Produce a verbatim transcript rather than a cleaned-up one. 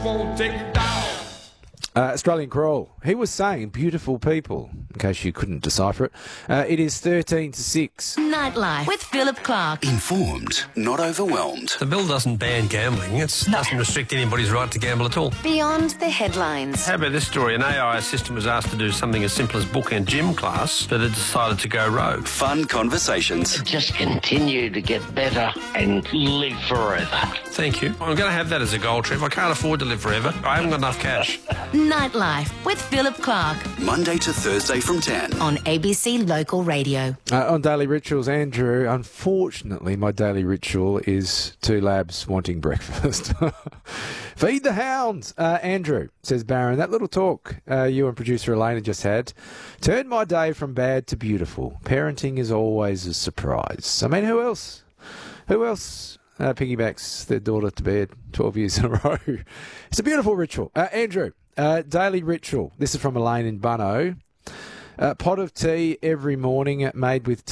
won't take you down. Uh, Australian Crawl. He was saying beautiful people, in case you couldn't decipher it. Uh, it is thirteen to six. Nightlife with Philip Clark. Informed, not overwhelmed. The bill doesn't ban gambling. It doesn't restrict anybody's right to gamble at all. Beyond the headlines. How about this story? An A I assistant was asked to do something as simple as book a gym class, but it decided to go rogue. Fun conversations. Just continue to get better and live forever. Thank you. I'm going to have that as a goal, Trev. I can't afford to live forever. I haven't got enough cash. Nightlife with Philip Clark Monday to Thursday from ten. on A B C Local Radio. Uh, on Daily Rituals, Andrew, unfortunately, my daily ritual is two labs wanting breakfast. Feed the hounds. Uh, Andrew, says Baron, that little talk uh, you and producer Elena just had turned my day from bad to beautiful. Parenting is always a surprise. I mean, who else? Who else uh, piggybacks their daughter to bed twelve years in a row? It's a beautiful ritual. Uh, Andrew, uh, daily ritual. This is from Elaine in Bunno. Uh, pot of tea every morning made with